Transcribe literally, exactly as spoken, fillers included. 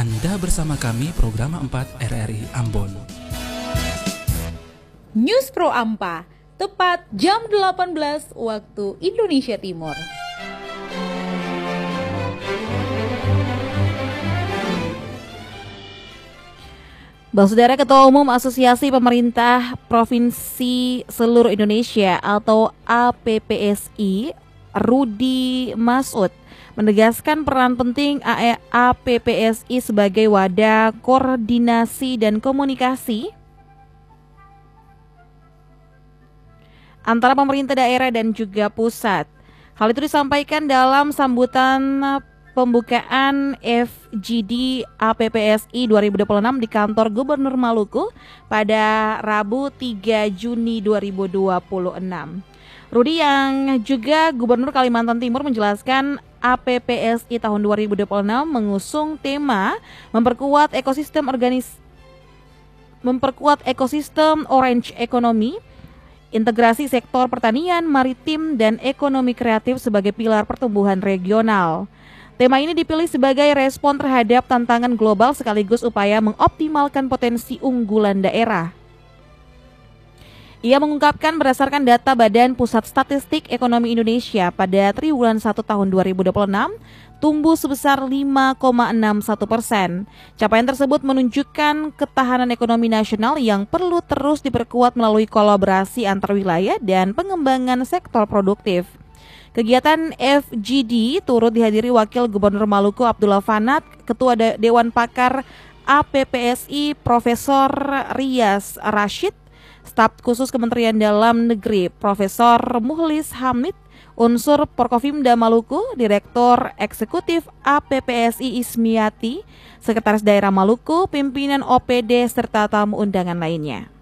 Anda bersama kami program empat R R I Ambon. News Pro Ampa, tepat jam delapan belas waktu Indonesia Timur. Bang Saudara, Ketua Umum Asosiasi Pemerintah Provinsi Seluruh Indonesia atau A P P S I, Rudi Masud, menegaskan peran penting A P P S I sebagai wadah koordinasi dan komunikasi antara pemerintah daerah dan juga pusat. Hal itu disampaikan dalam sambutan pembukaan F G D A P P S I dua ribu dua puluh enam di kantor Gubernur Maluku pada Rabu tiga Juni dua ribu dua puluh enam. Rudi yang juga Gubernur Kalimantan Timur menjelaskan A P P S I tahun dua ribu dua puluh enam mengusung tema memperkuat ekosistem organis memperkuat ekosistem orange economy, integrasi sektor pertanian, maritim, dan ekonomi kreatif sebagai pilar pertumbuhan regional. Tema ini dipilih sebagai respon terhadap tantangan global sekaligus upaya mengoptimalkan potensi unggulan daerah. Ia mengungkapkan berdasarkan data Badan Pusat Statistik Ekonomi Indonesia pada triwulan satu tahun dua ribu dua puluh enam tumbuh sebesar lima koma enam satu persen. Capaian tersebut menunjukkan ketahanan ekonomi nasional yang perlu terus diperkuat melalui kolaborasi antar wilayah dan pengembangan sektor produktif. Kegiatan F G D turut dihadiri Wakil Gubernur Maluku Abdullah Fanat, Ketua De- Dewan Pakar A P P S I Profesor Rias Rashid, Staf Khusus Kementerian Dalam Negeri Profesor Muhlis Hamid, unsur Porkofimda Maluku, Direktur Eksekutif A P P S I Ismiati, Sekretaris Daerah Maluku, pimpinan O P D serta tamu undangan lainnya.